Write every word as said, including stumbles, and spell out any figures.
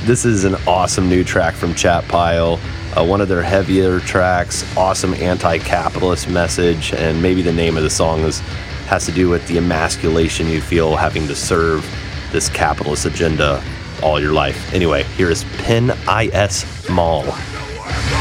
This is an awesome new track from Chat Pile. Uh, one of their heavier tracks, awesome anti-capitalist message, and maybe the name of the song is, has to do with the emasculation you feel having to serve this capitalist agenda all your life. Anyway, here is Pen I S Mall.